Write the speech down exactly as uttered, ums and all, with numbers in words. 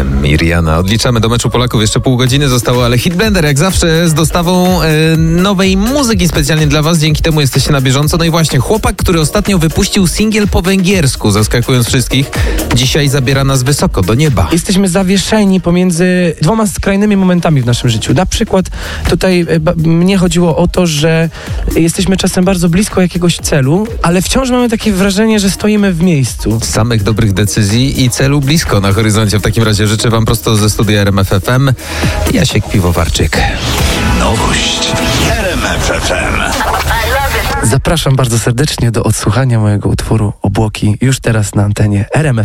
M i Rihanna. Odliczamy do meczu Polaków, jeszcze pół godziny zostało, ale Hitblender jak zawsze z dostawą e, nowej muzyki specjalnie dla was, dzięki temu jesteście na bieżąco. No i właśnie, chłopak, który ostatnio wypuścił singiel po węgiersku, zaskakując wszystkich, dzisiaj zabiera nas wysoko, do nieba. Jesteśmy zawieszeni pomiędzy dwoma skrajnymi momentami w naszym życiu. Na przykład tutaj e, ba, mnie chodziło o to, że jesteśmy czasem bardzo blisko jakiegoś celu, ale wciąż mamy takie wrażenie, że stoimy w miejscu. Samych dobrych decyzji i celu blisko na horyzoncie. W takim razie życzę wam prosto ze studia R M F F M Jasiek Piwowarczyk. Nowość R M F F M. Zapraszam bardzo serdecznie do odsłuchania mojego utworu Obłoki już teraz na antenie R M F.